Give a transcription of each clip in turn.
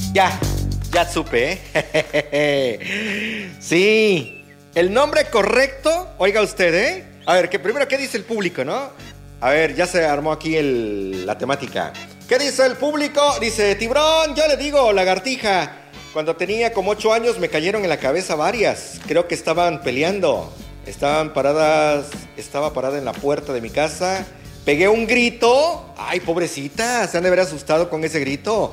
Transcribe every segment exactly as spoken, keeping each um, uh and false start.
Ya, ya supe, ¿eh? Sí, el nombre correcto, oiga usted, ¿eh? A ver, que primero, ¿qué dice el público, no? A ver, ya se armó aquí el, la temática. ¿Qué dice el público? Dice, tiburón, yo le digo, lagartija. Cuando tenía como ocho años me cayeron en la cabeza varias. Creo que estaban peleando. Estaban paradas, estaba parada en la puerta de mi casa. Pegué un grito. Ay, pobrecita, se han de haber asustado con ese grito.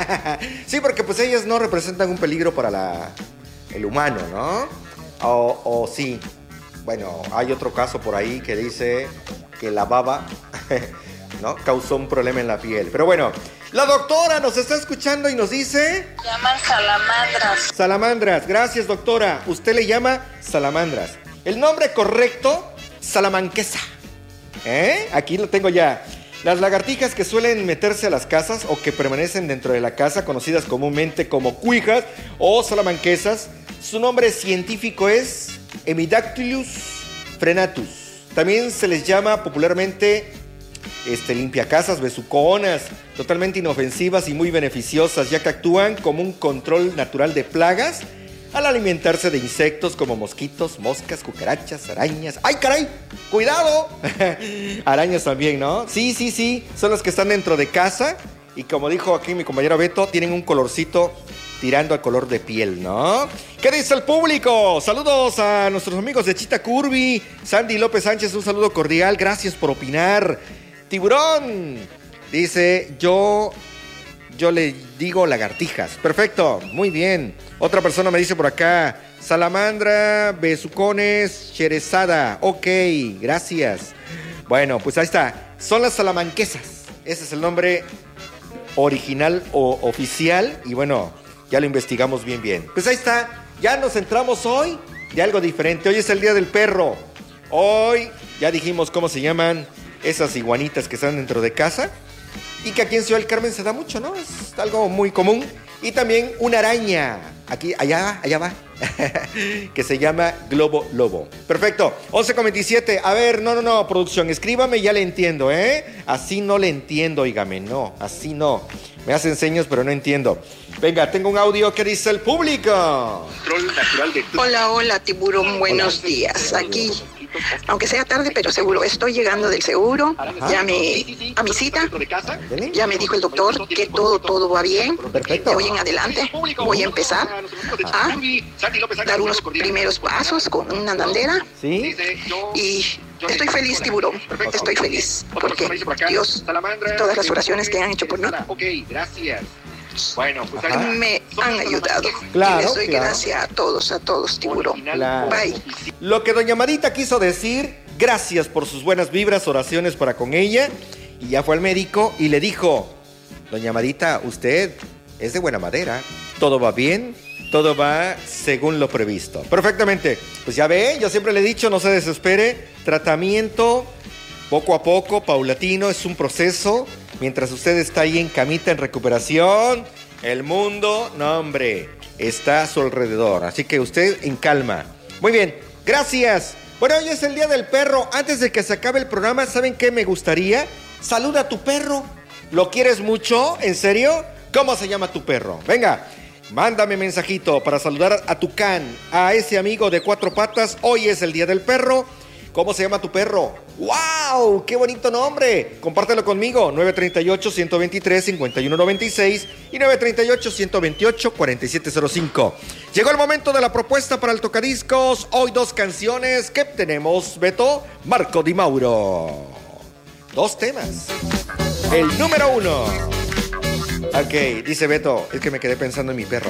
Sí, porque pues ellas no representan un peligro para la, el humano, ¿no? O, o sí. Bueno, hay otro caso por ahí que dice que la baba, ¿no?, causó un problema en la piel. Pero bueno, la doctora nos está escuchando y nos dice... Llaman salamandras. Salamandras, gracias doctora. Usted le llama salamandras. El nombre correcto, salamanquesa. ¿Eh? Aquí lo tengo ya. Las lagartijas que suelen meterse a las casas o que permanecen dentro de la casa, conocidas comúnmente como cuijas o salamanquesas, su nombre científico es Hemidactylus frenatus. También se les llama popularmente este, limpiacasas, besuconas, totalmente inofensivas y muy beneficiosas, ya que actúan como un control natural de plagas al alimentarse de insectos como mosquitos, moscas, cucarachas, arañas. ¡Ay, caray! ¡Cuidado! Arañas también, ¿no? Sí, sí, sí, son los que están dentro de casa y como dijo aquí mi compañero Beto, tienen un colorcito tirando al color de piel, ¿no? ¿Qué dice el público? Saludos a nuestros amigos de Chita Curvy. Sandy López Sánchez, un saludo cordial. Gracias por opinar. Tiburón dice, yo, yo le digo lagartijas. Perfecto, muy bien. Otra persona me dice por acá, salamandra, besucones, cherezada. Ok, gracias. Bueno, pues ahí está. Son las salamanquesas. Ese es el nombre original o oficial. Y bueno, ya lo investigamos bien, bien. Pues ahí está. Ya nos centramos hoy de algo diferente. Hoy es el Día del Perro. Hoy ya dijimos cómo se llaman esas iguanitas que están dentro de casa. Y que aquí en Ciudad del Carmen se da mucho, ¿no? Es algo muy común. Y también una araña. Aquí, allá va, allá va. Que se llama globo lobo. Perfecto. once con veintisiete. A ver, no, no, no, producción. Escríbame, ya le entiendo, ¿eh? Así no le entiendo, oígame. No, así no. Me hacen señas, pero no entiendo. Venga, tengo un audio que dice el público. Hola, hola, tiburón. Buenos días. Aquí, aunque sea tarde, pero seguro, estoy llegando del seguro. Ya me, a mi cita, ya me dijo el doctor que todo, todo va bien. Perfecto. De hoy en adelante voy a empezar a dar unos primeros pasos con una andandera. ¿Sí? Y estoy feliz, tiburón. Estoy feliz porque Dios, todas las oraciones que han hecho por mí, Ok, gracias. Bueno, pues Ajá. me han ayudado. Claro, y les doy claro. gracias a todos, a todos, tiburón. Claro. Bye. Lo que doña Madita quiso decir, gracias por sus buenas vibras, oraciones para con ella. Y ya fue al médico y le dijo, doña Madita, usted es de buena madera. Todo va bien, todo va según lo previsto. Perfectamente. Pues ya ve, yo siempre le he dicho, no se desespere. Tratamiento poco a poco, paulatino, es un proceso. Mientras usted está ahí en camita, en recuperación, el mundo, no hombre, está a su alrededor. Así que usted en calma. Muy bien, gracias. Bueno, hoy es el Día del Perro. Antes de que se acabe el programa, ¿saben qué me gustaría? Saluda a tu perro. ¿Lo quieres mucho? ¿En serio? ¿Cómo se llama tu perro? Venga, mándame mensajito para saludar a tu can, a ese amigo de cuatro patas. Hoy es el Día del Perro. ¿Cómo se llama tu perro? ¡Wow! ¡Qué bonito nombre! Compártelo conmigo. nueve tres ocho, uno dos tres, cinco uno nueve seis y nueve tres ocho, uno dos ocho, cuatro siete cero cinco. Llegó el momento de la propuesta para el tocadiscos. Hoy dos canciones. ¿Qué tenemos, Beto? Marco Di Mauro. Dos temas. El número uno. Ok, dice Beto. Es que me quedé pensando en mi perro.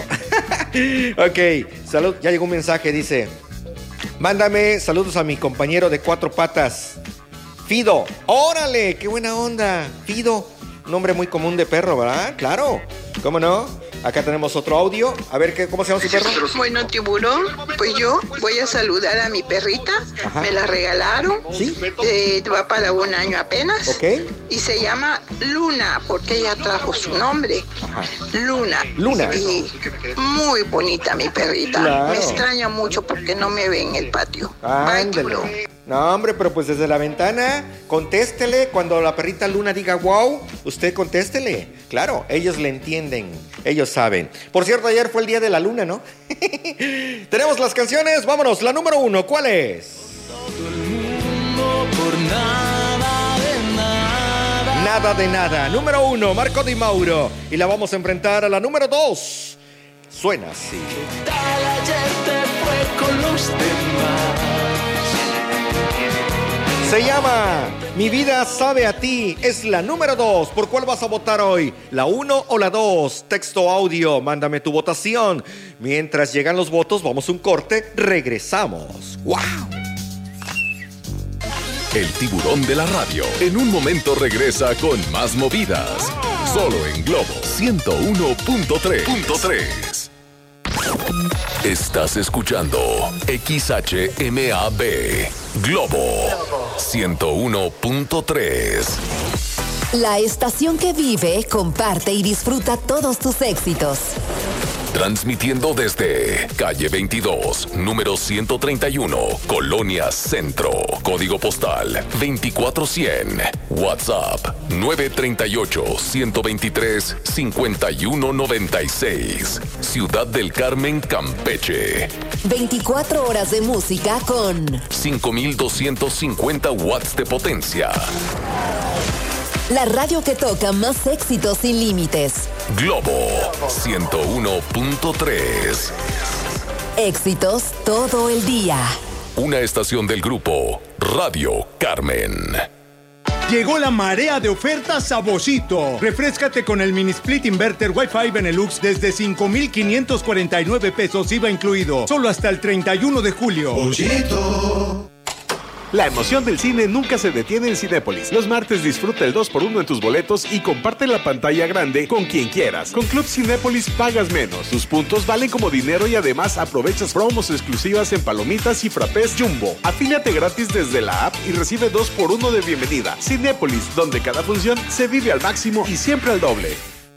Ok, salud. Ya llegó un mensaje, dice... Mándame saludos a mi compañero de cuatro patas, Fido. ¡Órale! ¡Qué buena onda! Fido, un nombre muy común de perro, ¿verdad? Claro, ¿cómo no? Acá tenemos otro audio. A ver, ¿qué, ¿cómo se llama su perro? Bueno, tiburón, pues yo voy a saludar a mi perrita. Ajá. Me la regalaron. ¿Sí? Eh, va para un año apenas. Ok. Y se llama Luna, porque ella trajo su nombre. Ajá. Luna. Luna. Y muy bonita mi perrita. Claro. Me extraña mucho porque no me ve en el patio. Ándale. Bye, tiburón. No, hombre, pero pues desde la ventana, contéstele. Cuando la perrita Luna diga wow, usted contéstele. Claro, ellos le entienden, ellos saben. Por cierto, ayer fue el día de la luna, ¿no? Tenemos las canciones, vámonos. La número uno, ¿cuál es? Todo el mundo por nada de nada. Nada de nada. Número uno, Marco Di Mauro. Y la vamos a enfrentar a la número dos. Suena así. Tal ayer te fue con los demás. Se llama Mi vida sabe a ti. Es la número dos. ¿Por cuál vas a votar hoy? ¿La uno o la dos? Texto audio. Mándame tu votación. Mientras llegan los votos, vamos a un corte. Regresamos. ¡Wow! El tiburón de la radio. En un momento regresa con más movidas. Solo en Globo ciento uno punto tres. Estás escuchando X H M A B Globo ciento uno punto tres. La estación que vive, comparte y disfruta todos tus éxitos. Transmitiendo desde calle veintidós, número ciento treinta y uno, Colonia Centro. Código postal veinticuatro cien. WhatsApp nueve tres ocho, uno dos tres, cinco uno nueve seis. Ciudad del Carmen, Campeche. veinticuatro horas de música con cinco mil doscientos cincuenta watts de potencia. La radio que toca más éxitos sin límites. Globo ciento uno punto tres. Éxitos todo el día. Una estación del grupo Radio Carmen. Llegó la marea de ofertas a Boschito. Refréscate con el mini split inverter Wi-Fi Benelux desde cinco mil quinientos cuarenta y nueve pesos I V A incluido. Solo hasta el treinta y uno de julio. Boschito. La emoción del cine nunca se detiene en Cinépolis. Los martes disfruta el dos por uno en tus boletos y comparte la pantalla grande con quien quieras. Con Club Cinépolis pagas menos. Tus puntos valen como dinero y además aprovechas promos exclusivas en palomitas y frappés Jumbo. Afíliate gratis desde la app y recibe dos por uno de bienvenida. Cinépolis, donde cada función se vive al máximo y siempre al doble.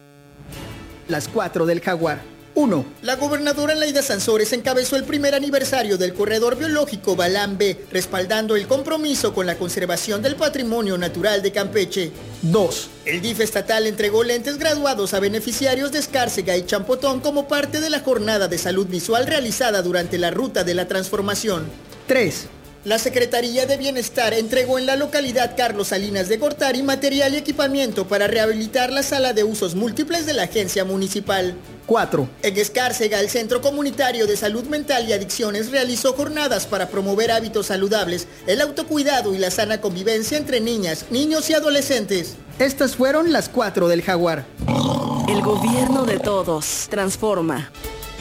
Las cuatro del Jaguar. uno. La gobernadora Laida Sansores encabezó el primer aniversario del Corredor Biológico Balán B, respaldando el compromiso con la conservación del patrimonio natural de Campeche. dos. El D I F estatal entregó lentes graduados a beneficiarios de Escárcega y Champotón como parte de la jornada de salud visual realizada durante la Ruta de la Transformación. tres. La Secretaría de Bienestar entregó en la localidad Carlos Salinas de Gortari material y equipamiento para rehabilitar la sala de usos múltiples de la agencia municipal. cuatro. En Escárcega, el Centro Comunitario de Salud Mental y Adicciones realizó jornadas para promover hábitos saludables, el autocuidado y la sana convivencia entre niñas, niños y adolescentes. Estas fueron las cuatro del Jaguar. El gobierno de todos transforma.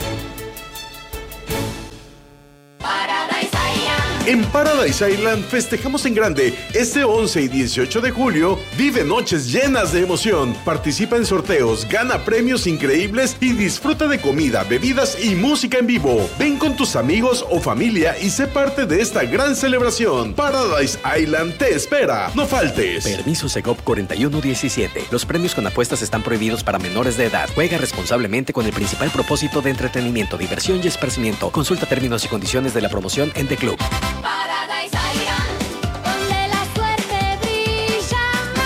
En Paradise Island festejamos en grande. Este once y dieciocho de julio, vive noches llenas de emoción. Participa en sorteos, gana premios increíbles y disfruta de comida, bebidas y música en vivo. Ven con tus amigos o familia y sé parte de esta gran celebración. Paradise Island te espera. No faltes. Permiso Segov cuarenta y uno diecisiete. Los premios con apuestas están prohibidos para menores de edad. Juega responsablemente con el principal propósito de entretenimiento, diversión y esparcimiento. Consulta términos y condiciones de la promoción en The Club. Paradise Island, donde la suerte brilla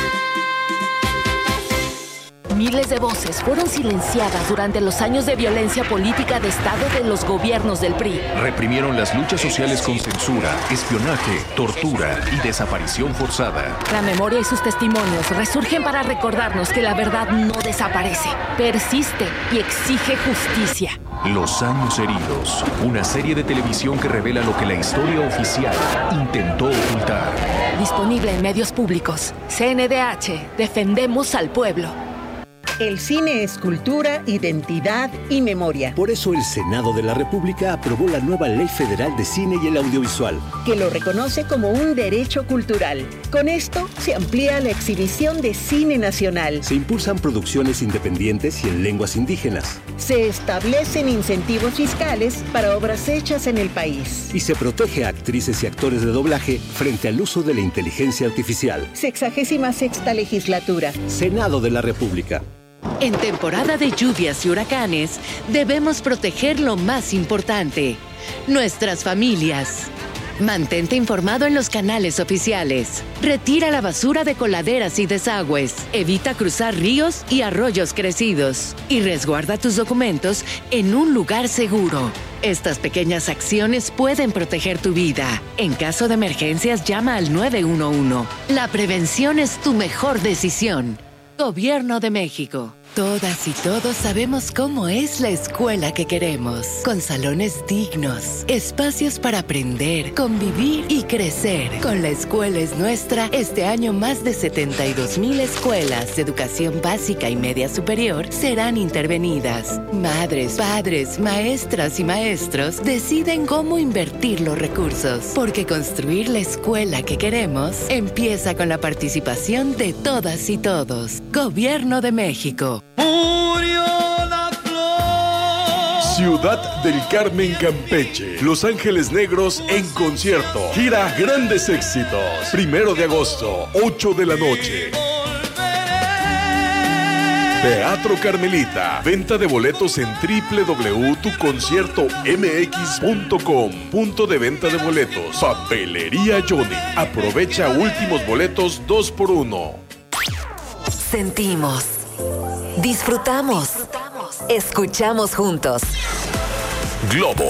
más. Miles de voces fueron silenciadas durante los años de violencia política de Estado de los gobiernos del P R I. Reprimieron las luchas sociales con censura, espionaje, tortura y desaparición forzada. La memoria y sus testimonios resurgen para recordarnos que la verdad no desaparece, persiste y exige justicia. Los años heridos, una serie de televisión que revela lo que la historia oficial intentó ocultar. Disponible en medios públicos. C N D H, defendemos al pueblo. El cine es cultura, identidad y memoria. Por eso el Senado de la República aprobó la nueva Ley Federal de Cine y el Audiovisual, que lo reconoce como un derecho cultural. Con esto se amplía la exhibición de cine nacional. Se impulsan producciones independientes y en lenguas indígenas. Se establecen incentivos fiscales para obras hechas en el país. Y se protege a actrices y actores de doblaje frente al uso de la inteligencia artificial. Sexagésima sexta legislatura. Senado de la República. En temporada de lluvias y huracanes, debemos proteger lo más importante, nuestras familias. Mantente informado en los canales oficiales. Retira la basura de coladeras y desagües. Evita cruzar ríos y arroyos crecidos. Y resguarda tus documentos en un lugar seguro. Estas pequeñas acciones pueden proteger tu vida. En caso de emergencias, llama al nueve uno uno. La prevención es tu mejor decisión. Gobierno de México. Todas y todos sabemos cómo es la escuela que queremos, con salones dignos, espacios para aprender, convivir y crecer. Con La Escuela es Nuestra, este año más de setenta y dos mil escuelas de educación básica y media superior serán intervenidas. Madres, padres, maestras y maestros deciden cómo invertir los recursos, porque construir la escuela que queremos empieza con la participación de todas y todos. Gobierno de México. Murió la flor. Ciudad del Carmen, Campeche. Los Ángeles Negros en concierto. Gira Grandes Éxitos. Primero de agosto, ocho de la noche. Teatro Carmelita. Venta de boletos en doble u doble u doble u punto tu concierto m x punto com. Punto de venta de boletos. Papelería Johnny. Aprovecha últimos boletos dos por uno. Sentimos. Disfrutamos. Escuchamos juntos. Globo.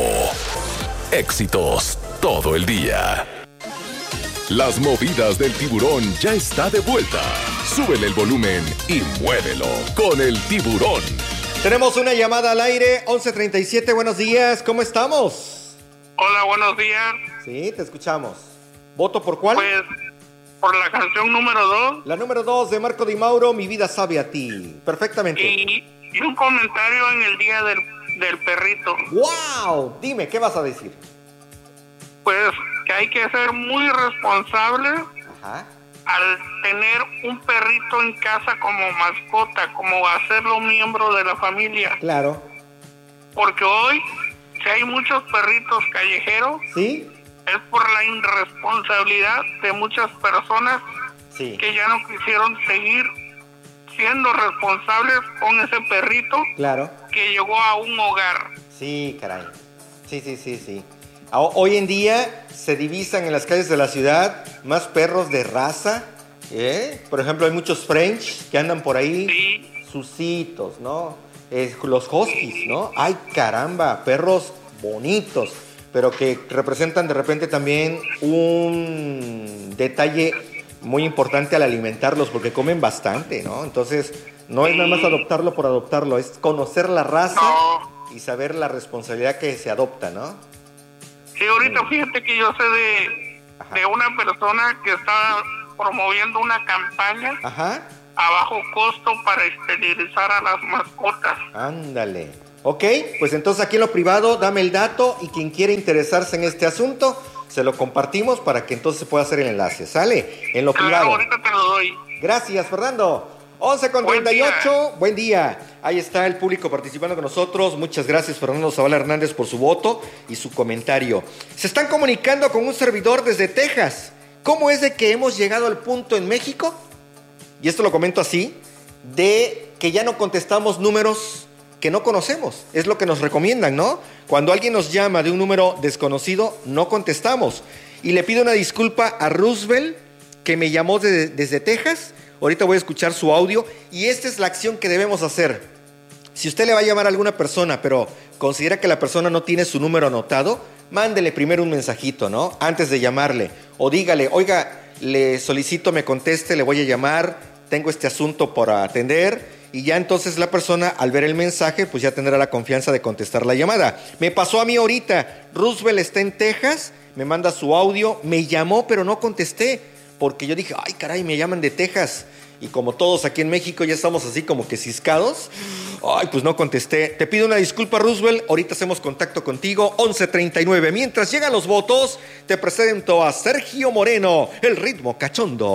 Éxitos todo el día. Las movidas del tiburón ya está de vuelta. Súbele el volumen y muévelo con el tiburón. Tenemos una llamada al aire, once treinta y siete, buenos días, ¿cómo estamos? Hola, buenos días. Sí, te escuchamos. ¿Voto por cuál? Pues, por la canción número dos. La número dos de Marco Di Mauro, Mi vida sabe a ti. Perfectamente. Y, y un comentario en el día del, del perrito. ¡Wow! Dime, ¿qué vas a decir? Pues que hay que ser muy responsable. Ajá. Al tener un perrito en casa como mascota, como hacerlo miembro de la familia. Claro. Porque hoy, si hay muchos perritos callejeros, ¿sí?, es por la irresponsabilidad de muchas personas, sí, que ya no quisieron seguir siendo responsables con ese perrito, claro, que llegó a un hogar. Sí, caray. Sí, sí, sí, sí. Hoy en día se divisan en las calles de la ciudad más perros de raza, ¿eh? Por ejemplo, hay muchos French que andan por ahí, sí, sucitos, ¿no? Eh, los huskies, ¿no? Ay, caramba, perros bonitos, pero que representan de repente también un detalle muy importante al alimentarlos, porque comen bastante, ¿no? Entonces, no es nada más adoptarlo por adoptarlo, es conocer la raza no. y saber la responsabilidad que se adopta, ¿no? Sí, ahorita fíjate que yo sé de, de una persona que está promoviendo una campaña, ajá, a bajo costo para esterilizar a las mascotas. Ándale. Ok, pues entonces aquí en lo privado, dame el dato y quien quiera interesarse en este asunto, se lo compartimos para que entonces pueda hacer el enlace. ¿Sale? En lo claro, privado. Ahorita te lo doy. Gracias, Fernando. once con treinta y ocho, buen día. Ahí está el público participando con nosotros. Muchas gracias, Fernando Zavala Hernández, por su voto y su comentario. Se están comunicando con un servidor desde Texas. ¿Cómo es de que hemos llegado al punto en México? Y esto lo comento así, de que ya no contestamos números que no conocemos. Es lo que nos recomiendan, ¿no? Cuando alguien nos llama de un número desconocido, no contestamos. Y le pido una disculpa a Roosevelt, que me llamó de, desde Texas. Ahorita voy a escuchar su audio. Y esta es la acción que debemos hacer. Si usted le va a llamar a alguna persona, pero considera que la persona no tiene su número anotado, mándele primero un mensajito, ¿no? Antes de llamarle. O dígale, oiga, le solicito me conteste, le voy a llamar, tengo este asunto por atender. Y ya entonces la persona, al ver el mensaje, pues ya tendrá la confianza de contestar la llamada. Me pasó a mí ahorita. Roosevelt está en Texas, me manda su audio, me llamó, pero no contesté. Porque yo dije, ay, caray, me llaman de Texas. Y como todos aquí en México ya estamos así como que ciscados, ay, pues no contesté. Te pido una disculpa, Roosevelt. Ahorita hacemos contacto contigo, once treinta y nueve. Mientras llegan los votos, te presento a Sergio Moreno, el ritmo cachondo.